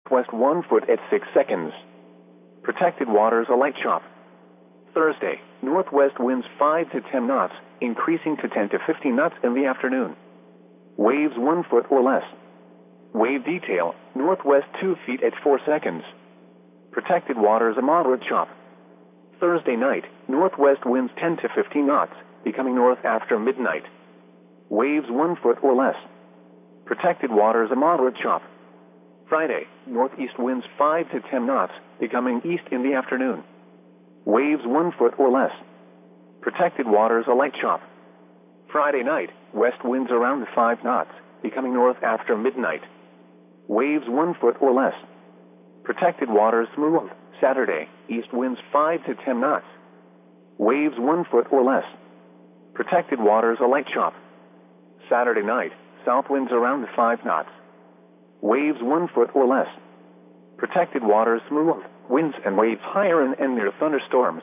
northwest 1 foot at 6 seconds. Protected waters a light chop. Thursday, northwest winds 5 to 10 knots, increasing to 10 to 15 knots in the afternoon. Waves 1 foot or less. Wave detail, northwest 2 feet at 4 seconds. Protected waters a moderate chop. Thursday night, northwest winds 10 to 15 knots, becoming north after midnight. Waves 1 foot or less. Protected waters a moderate chop. Friday, northeast winds 5 to 10 knots, becoming east in the afternoon. Waves 1 foot or less. Protected waters a light chop. Friday night, west winds around 5 knots, becoming north after midnight. Waves 1 foot or less. Protected waters smooth. Saturday, east winds 5 to 10 knots. Waves 1 foot or less. Protected waters a light chop. Saturday night, south winds around 5 knots. Waves 1 foot or less. Protected waters smooth. Winds and waves higher and near thunderstorms.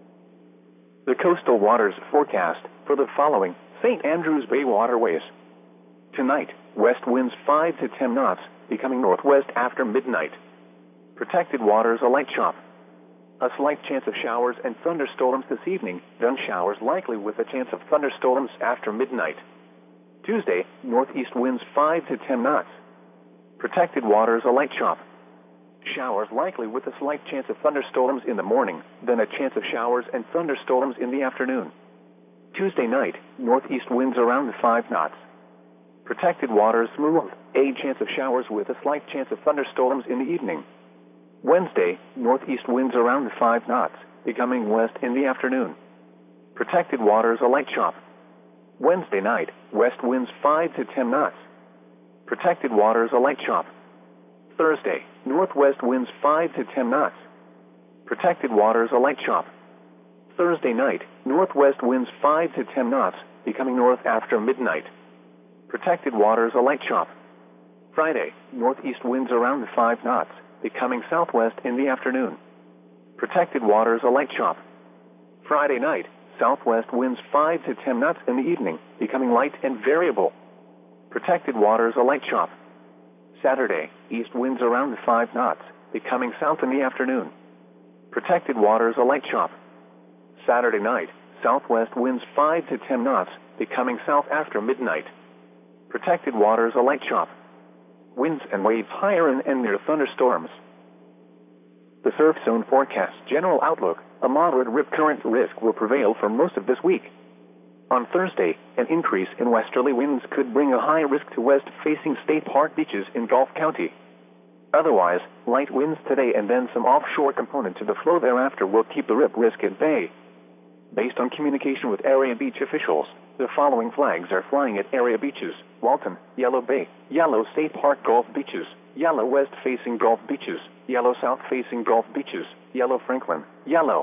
The coastal waters forecast for the following St. Andrews Bay waterways. Tonight, west winds 5 to 10 knots, becoming northwest after midnight. Protected waters a light chop. A slight chance of showers and thunderstorms this evening, then showers likely with a chance of thunderstorms after midnight. Tuesday, northeast winds 5 to 10 knots. Protected waters a light chop. Showers likely with a slight chance of thunderstorms in the morning, then a chance of showers and thunderstorms in the afternoon. Tuesday night, northeast winds around 5 knots. Protected waters smooth, a chance of showers with a slight chance of thunderstorms in the evening. Wednesday, northeast winds around 5 knots, becoming west in the afternoon. Protected waters a light chop. Wednesday night, west winds 5 to 10 knots. Protected waters a light chop. Thursday, northwest winds 5 to 10 knots. Protected waters a light chop. Thursday night, northwest winds 5 to 10 knots, becoming north after midnight. Protected waters a light chop. Friday, northeast winds around 5 knots, becoming southwest in the afternoon. Protected waters a light chop. Friday night, southwest winds 5 to 10 knots in the evening, becoming light and variable. Protected waters a light chop. Saturday, east winds around 5 knots, becoming south in the afternoon. Protected waters a light chop. Saturday night, southwest winds 5 to 10 knots, becoming south after midnight. Protected waters a light chop. Winds and waves higher and near thunderstorms. The surf zone forecast general outlook, a moderate rip current risk will prevail for most of this week. On Thursday, an increase in westerly winds could bring a high risk to west-facing State Park beaches in Gulf County. Otherwise, light winds today and then some offshore component to the flow thereafter will keep the rip risk at bay. Based on communication with area beach officials, the following flags are flying at area beaches: Walton, Yellow Bay, Yellow State Park Gulf beaches, Yellow west-facing Gulf beaches, Yellow south-facing Gulf beaches, Yellow Franklin, Yellow.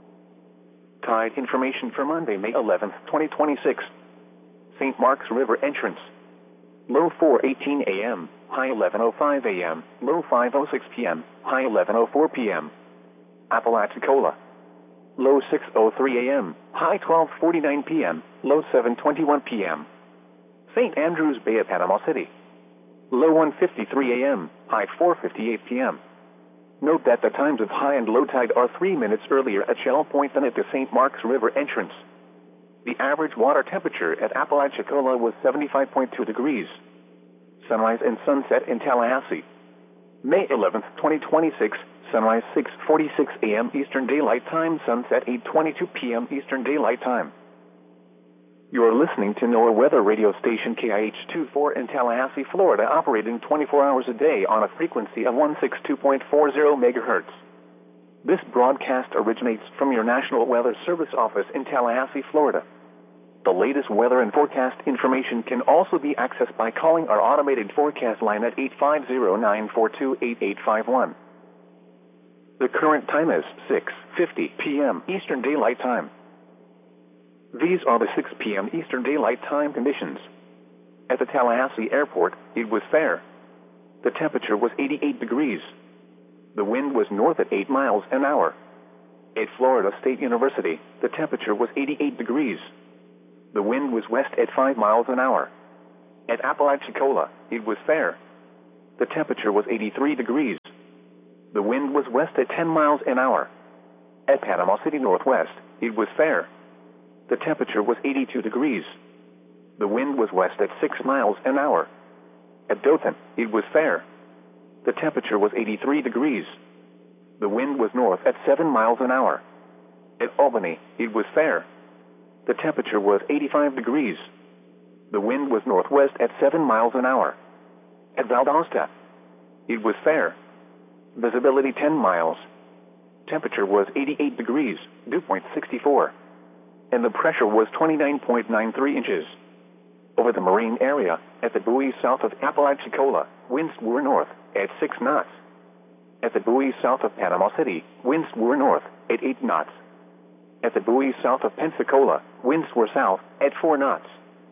Tide information for Monday, May 11, 2026. St. Mark's River entrance. Low 4:18 a.m., high 11:05 a.m., low 5:06 p.m., high 11:04 p.m. Apalachicola. Low 6:03 a.m., high 12:49 p.m., low 7:21 p.m. St. Andrews Bay at Panama City. Low 1:53 a.m., high 4:58 p.m. Note that the times of high and low tide are 3 minutes earlier at Shell Point than at the St. Mark's River entrance. The average water temperature at Apalachicola was 75.2 degrees. Sunrise and sunset in Tallahassee. May 11, 2026, sunrise 6:46 a.m. Eastern Daylight Time, sunset 8:22 p.m. Eastern Daylight Time. You're listening to NOAA weather radio station KIH-24 in Tallahassee, Florida, operating 24 hours a day on a frequency of 162.40 MHz. This broadcast originates from your National Weather Service office in Tallahassee, Florida. The latest weather and forecast information can also be accessed by calling our automated forecast line at 850-942-8851. The current time is 6:50 p.m. Eastern Daylight Time. These are the 6 p.m. Eastern Daylight Time conditions. At the Tallahassee Airport, it was fair. The temperature was 88 degrees. The wind was north at 8 miles an hour. At Florida State University, the temperature was 88 degrees. The wind was west at 5 miles an hour. At Apalachicola, it was fair. The temperature was 83 degrees. The wind was west at 10 miles an hour. At Panama City Northwest, it was fair. The temperature was 82 degrees. The wind was west at 6 miles an hour. At Dothan, it was fair. The temperature was 83 degrees. The wind was north at 7 miles an hour. At Albany, it was fair. The temperature was 85 degrees. The wind was northwest at 7 miles an hour. At Valdosta, it was fair. Visibility 10 miles. Temperature was 88 degrees, dew point 64. And the pressure was 29.93 inches. Over the marine area, at the buoy south of Apalachicola, winds were north at 6 knots. At the buoy south of Panama City, winds were north at 8 knots. At the buoy south of Pensacola, winds were south at 4 knots.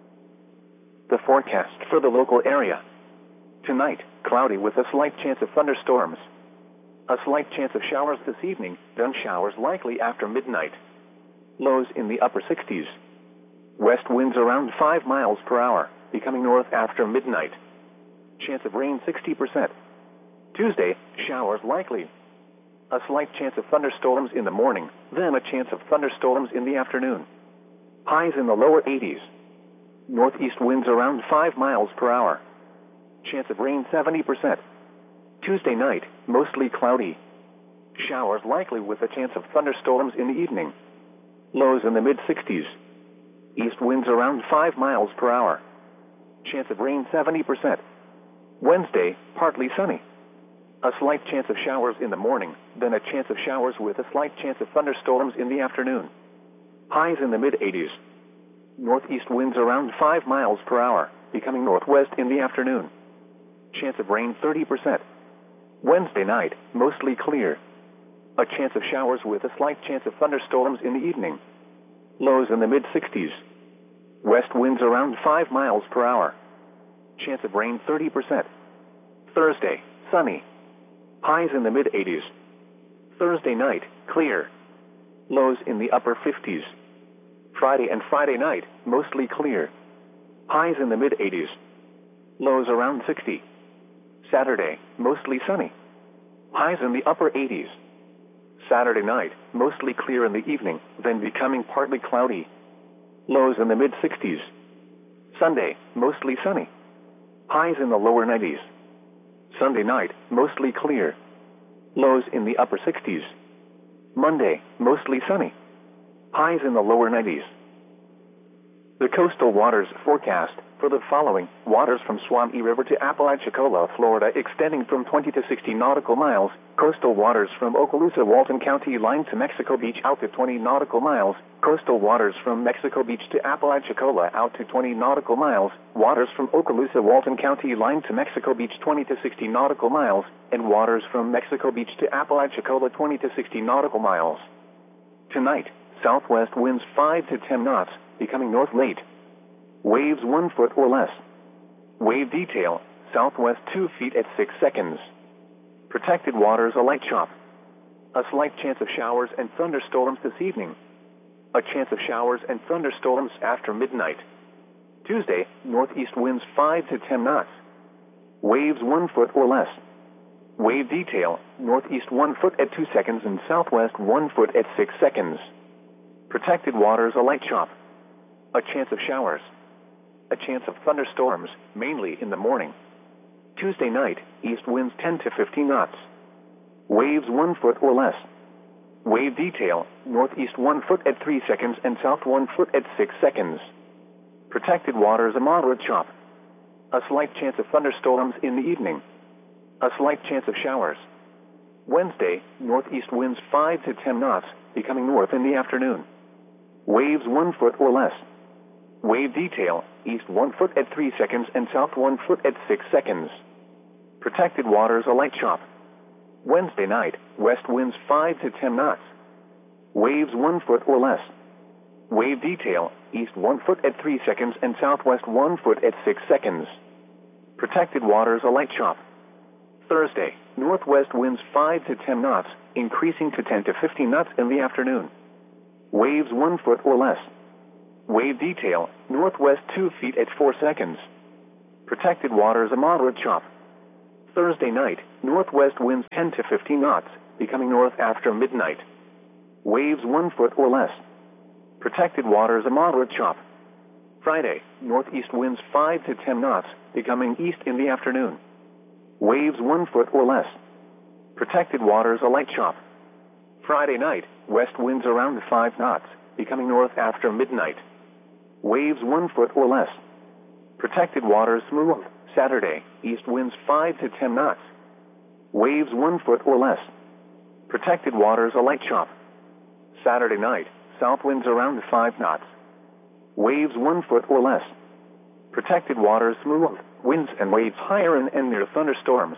The forecast for the local area. Tonight, cloudy with a slight chance of thunderstorms. A slight chance of showers this evening, then showers likely after midnight. Lows in the upper 60s. West winds around 5 miles per hour, becoming north after midnight. Chance of rain 60%. Tuesday, showers likely. A slight chance of thunderstorms in the morning, then a chance of thunderstorms in the afternoon. Highs in the lower 80s. Northeast winds around 5 miles per hour. Chance of rain 70%. Tuesday night, mostly cloudy. Showers likely with a chance of thunderstorms in the evening. Lows in the mid-60s. East winds around 5 miles per hour. Chance of rain 70%. Wednesday, partly sunny. A slight chance of showers in the morning, then a chance of showers with a slight chance of thunderstorms in the afternoon. Highs in the mid-80s. Northeast winds around 5 miles per hour, becoming northwest in the afternoon. Chance of rain 30%. Wednesday night, mostly clear. A chance of showers with a slight chance of thunderstorms in the evening. Lows in the mid-60s. West winds around 5 miles per hour. Chance of rain 30%. Thursday, sunny. Highs in the mid-80s. Thursday night, clear. Lows in the upper 50s. Friday and Friday night, mostly clear. Highs in the mid-80s. Lows around 60. Saturday, mostly sunny. Highs in the upper 80s. Saturday night, mostly clear in the evening, then becoming partly cloudy. Lows in the mid-60s. Sunday, mostly sunny. Highs in the lower 90s. Sunday night, mostly clear. Lows in the upper 60s. Monday, mostly sunny. Highs in the lower 90s. The coastal waters forecast for the following: waters from Suwannee River to Apalachicola, Florida, extending from 20 to 60 nautical miles. Coastal waters from Okaloosa, Walton County line to Mexico Beach out to 20 nautical miles. Coastal waters from Mexico Beach to Apalachicola out to 20 nautical miles. Waters from Okaloosa, Walton County line to Mexico Beach 20 to 60 nautical miles. And waters from Mexico Beach to Apalachicola 20 to 60 nautical miles. Tonight, southwest winds 5 to 10 knots, becoming north late. Waves 1 foot or less. Wave detail, southwest 2 feet at 6 seconds. Protected waters a light chop. A slight chance of showers and thunderstorms this evening. A chance of showers and thunderstorms after midnight. Tuesday, northeast winds 5 to 10 knots. Waves 1 foot or less. Wave detail, northeast 1 foot at 2 seconds and southwest 1 foot at 6 seconds. Protected waters a light chop. A chance of showers. A chance of thunderstorms, mainly in the morning. Tuesday night, east winds 10 to 15 knots. Waves 1 foot or less. Wave detail, northeast 1 foot at 3 seconds and south 1 foot at 6 seconds. Protected waters a moderate chop. A slight chance of thunderstorms in the evening. A slight chance of showers. Wednesday, northeast winds 5 to 10 knots, becoming north in the afternoon. Waves 1 foot or less. Wave detail, east 1 foot at 3 seconds and south 1 foot at 6 seconds. Protected waters a light chop. Wednesday night, west winds 5 to 10 knots. Waves 1 foot or less. Wave detail, east 1 foot at 3 seconds and southwest 1 foot at 6 seconds. Protected waters a light chop. Thursday, northwest winds 5 to 10 knots, increasing to 10 to 15 knots in the afternoon. Waves 1 foot or less. Wave detail, northwest 2 feet at 4 seconds. Protected waters a moderate chop. Thursday night, northwest winds 10 to 15 knots, becoming north after midnight. Waves 1 foot or less. Protected waters a moderate chop. Friday, northeast winds 5 to 10 knots, becoming east in the afternoon. Waves 1 foot or less. Protected waters a light chop. Friday night, west winds around 5 knots, becoming north after midnight. Waves 1 foot or less. Protected waters smooth. Saturday, east winds 5 to 10 knots. Waves 1 foot or less. Protected waters a light chop. Saturday night, south winds around 5 knots. Waves 1 foot or less. Protected waters smooth. Winds and waves higher and near thunderstorms.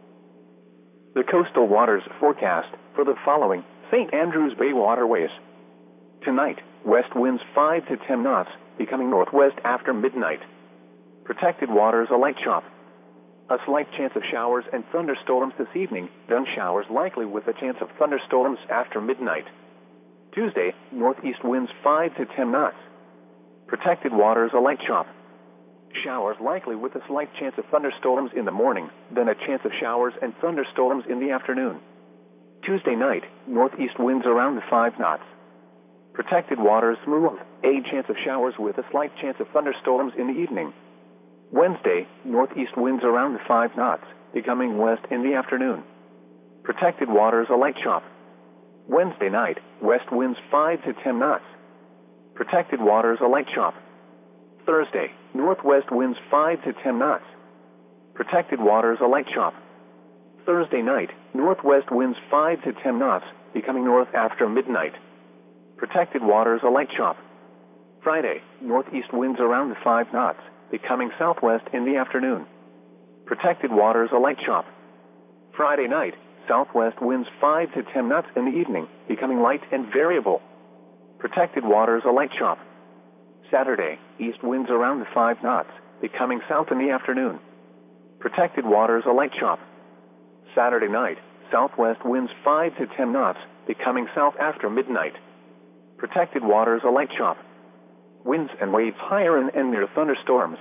The coastal waters forecast for the following St. Andrews Bay waterways. Tonight, west winds 5 to 10 knots, becoming northwest after midnight. Protected waters a light chop. A slight chance of showers and thunderstorms this evening, then showers likely with a chance of thunderstorms after midnight. Tuesday, northeast winds 5 to 10 knots. Protected waters a light chop. Showers likely with a slight chance of thunderstorms in the morning, then a chance of showers and thunderstorms in the afternoon. Tuesday night, northeast winds around 5 knots. Protected waters smooth, a chance of showers with a slight chance of thunderstorms in the evening. Wednesday, northeast winds around 5 knots, becoming west in the afternoon. Protected waters a light chop. Wednesday night, west winds 5 to 10 knots. Protected waters a light chop. Thursday, northwest winds 5 to 10 knots. Protected waters a light chop. Thursday night, northwest winds 5 to 10 knots, becoming north after midnight. Protected waters a light chop. Friday, northeast winds around 5 knots, becoming southwest in the afternoon. Protected waters a light chop. Friday night, southwest winds 5 to 10 knots in the evening, becoming light and variable. Protected waters a light chop. Saturday, east winds around 5 knots, becoming south in the afternoon. Protected waters a light chop. Saturday night, southwest winds 5 to 10 knots, becoming south after midnight. Protected waters a light chop. Winds and waves higher and near thunderstorms.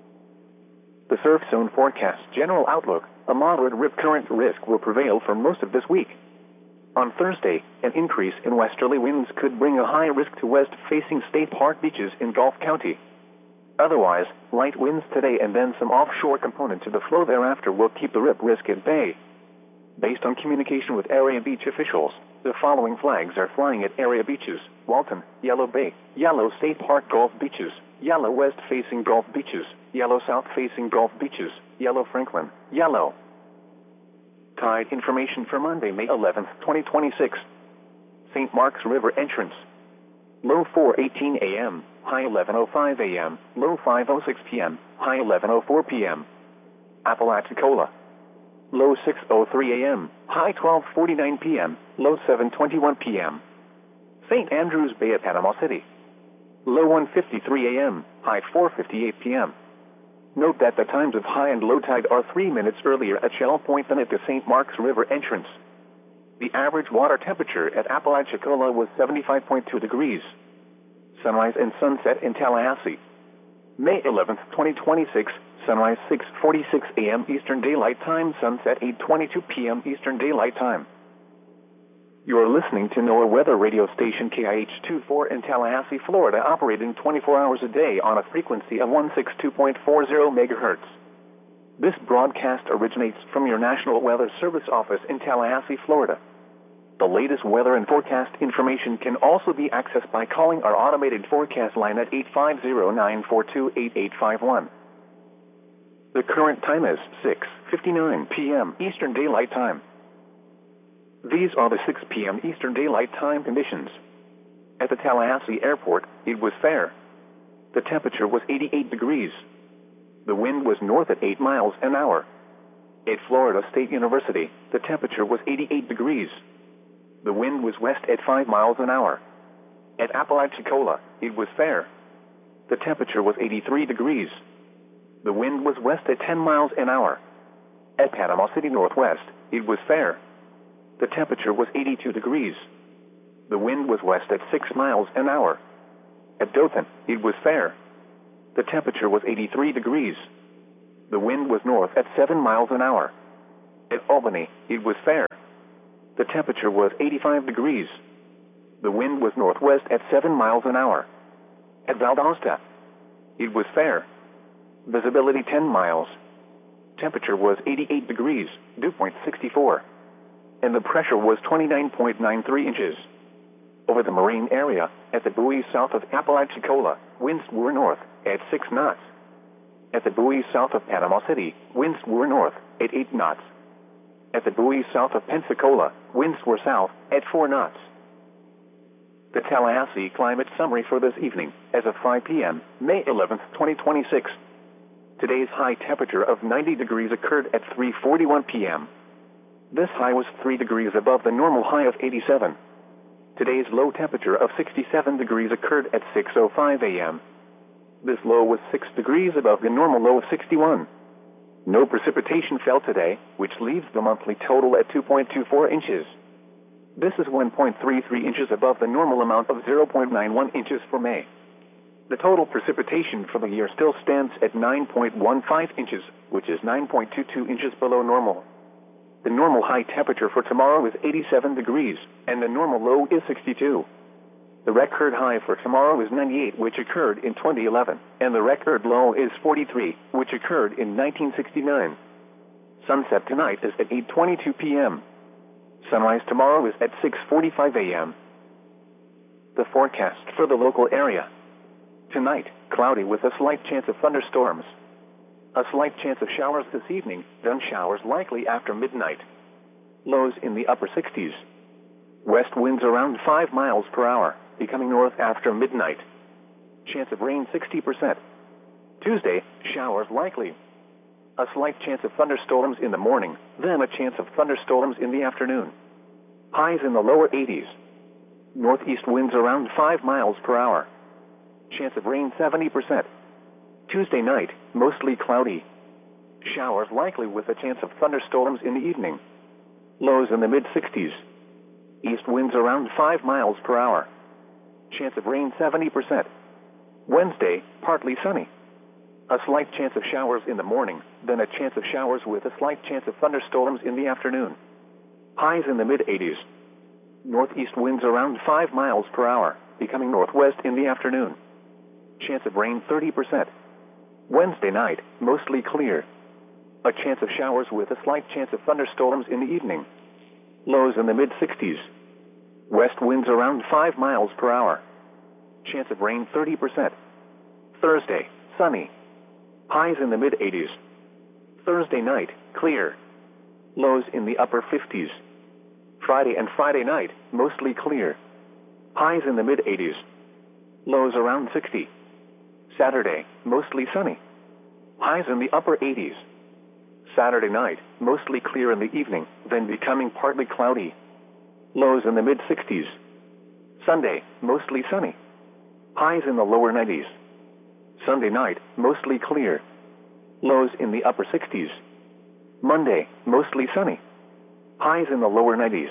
The surf zone forecast general outlook, a moderate rip current risk will prevail for most of this week. On Thursday, an increase in westerly winds could bring a high risk to west-facing state park beaches in Gulf County. Otherwise, light winds today and then some offshore component to the flow thereafter will keep the rip risk at bay. Based on communication with area beach officials, the following flags are flying at area beaches: Walton, Yellow Bay, Yellow State Park Gulf Beaches, Yellow West-facing Gulf Beaches, Yellow South-facing Gulf Beaches, Yellow Franklin, Yellow. Tide information for Monday, May 11, 2026. St. Mark's River entrance. Low 4:18 a.m., high 11:05 a.m., low 5:06 p.m., high 11:04 p.m. Apalachicola. Low 6:03 a.m., high 12:49 p.m., low 7:21 p.m. St. Andrews Bay at Panama City. Low 1:53 a.m., high 4:58 p.m. Note that the times of high and low tide are 3 minutes earlier at Shell Point than at the St. Mark's River entrance. The average water temperature at Apalachicola was 75.2 degrees. Sunrise and sunset in Tallahassee. May 11, 2026, sunrise 6:46 a.m. Eastern Daylight Time, sunset 8:22 p.m. Eastern Daylight Time. You are listening to NOAA weather radio station KIH-24 in Tallahassee, Florida, operating 24 hours a day on a frequency of 162.40 MHz. This broadcast originates from your National Weather Service office in Tallahassee, Florida. The latest weather and forecast information can also be accessed by calling our automated forecast line at 850-942-8851. The current time is 6:59 p.m. Eastern Daylight Time. These are the 6 p.m. Eastern Daylight Time conditions. At the Tallahassee Airport, it was fair. The temperature was 88 degrees. The wind was north at 8 miles an hour. At Florida State University, the temperature was 88 degrees. The wind was west at 5 miles an hour. At Apalachicola, it was fair. The temperature was 83 degrees. The wind was west at 10 miles an hour. At Panama City Northwest, it was fair. The temperature was 82 degrees. The wind was west at 6 miles an hour. At Dothan, it was fair. The temperature was 83 degrees. The wind was north at 7 miles an hour. At Albany, it was fair. The temperature was 85 degrees. The wind was northwest at 7 miles an hour. At Valdosta, it was fair. Visibility 10 miles. Temperature was 88 degrees, dew point 64. And the pressure was 29.93 inches. Over the marine area, at the buoys south of Apalachicola, winds were north at 6 knots. At the buoys south of Panama City, winds were north at 8 knots. At the buoys south of Pensacola, winds were south at 4 knots. The Tallahassee climate summary for this evening, as of 5 p.m., May 11th, 2026. Today's high temperature of 90 degrees occurred at 3:41 p.m. This high was 3 degrees above the normal high of 87. Today's low temperature of 67 degrees occurred at 6:05 a.m. This low was 6 degrees above the normal low of 61. No precipitation fell today, which leaves the monthly total at 2.24 inches. This is 1.33 inches above the normal amount of 0.91 inches for May. The total precipitation for the year still stands at 9.15 inches, which is 9.22 inches below normal. The normal high temperature for tomorrow is 87 degrees, and the normal low is 62. The record high for tomorrow is 98, which occurred in 2011, and the record low is 43, which occurred in 1969. Sunset tonight is at 8:22 p.m. Sunrise tomorrow is at 6:45 a.m. The forecast for the local area. Tonight, cloudy with a slight chance of thunderstorms. A slight chance of showers this evening, then showers likely after midnight. Lows in the upper 60s. West winds around 5 miles per hour, becoming north after midnight. Chance of rain 60%. Tuesday, showers likely. A slight chance of thunderstorms in the morning, then a chance of thunderstorms in the afternoon. Highs in the lower 80s. Northeast winds around 5 miles per hour. Chance of rain 70%. Tuesday night, mostly cloudy. Showers likely with a chance of thunderstorms in the evening. Lows in the mid-60s. East winds around 5 miles per hour. Chance of rain 70%. Wednesday, partly sunny. A slight chance of showers in the morning, then a chance of showers with a slight chance of thunderstorms in the afternoon. Highs in the mid-80s. Northeast winds around 5 miles per hour, becoming northwest in the afternoon. Chance of rain 30%. Wednesday night, mostly clear. A chance of showers with a slight chance of thunderstorms in the evening. Lows in the mid-60s. West winds around 5 miles per hour. Chance of rain 30%. Thursday, sunny. Highs in the mid-80s. Thursday night, clear. Lows in the upper 50s. Friday and Friday night, mostly clear. Highs in the mid-80s. Lows around 60. Saturday, mostly sunny. Highs in the upper 80s. Saturday night, mostly clear in the evening, then becoming partly cloudy. Lows in the mid-60s. Sunday, mostly sunny. Highs in the lower 90s. Sunday night, mostly clear. Lows in the upper 60s. Monday, mostly sunny. Highs in the lower 90s.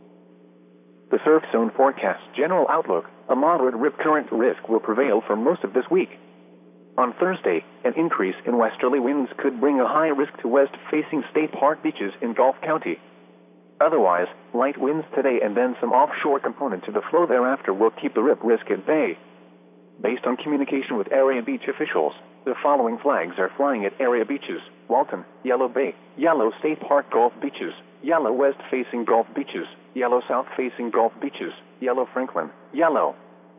The surf zone forecast general outlook, a moderate rip current risk will prevail for most of this week. On Thursday, an increase in westerly winds could bring a high risk to west-facing state park beaches in Gulf County. Otherwise, light winds today and then some offshore component to the flow thereafter will keep the rip risk at bay. Based on communication with area beach officials, the following flags are flying at area beaches: Walton, Yellow Bay, Yellow State Park Gulf Beaches, Yellow West-facing Gulf Beaches, Yellow South-facing Gulf Beaches, Yellow Franklin, Yellow.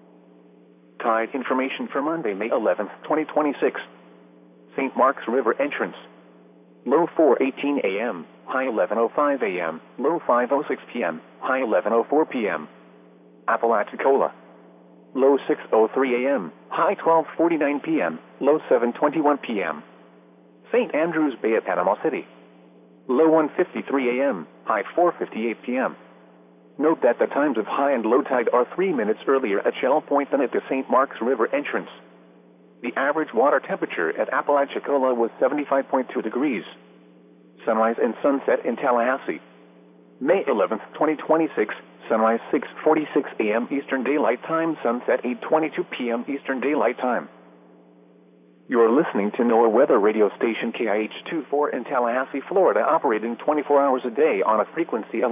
Tide information for Monday, May 11th, 2026. St. Mark's River entrance. Low 4:18 a.m., high 11:05 a.m., low 5:06 p.m., high 11:04 p.m. Apalachicola. Low 6:03 a.m., high 12:49 p.m., low 7:21 p.m. St. Andrews Bay at Panama City. Low 1:53 a.m., high 4:58 p.m. Note that the times of high and low tide are 3 minutes earlier at Shell Point than at the St. Mark's River entrance. The average water temperature at Apalachicola was 75.2 degrees. Sunrise and sunset in Tallahassee. May 11th, 2026, sunrise 6:46 a.m. Eastern Daylight Time, sunset 8:22 p.m. Eastern Daylight Time. You're listening to NOAA weather radio station KIH24 in Tallahassee, Florida, operating 24 hours a day on a frequency of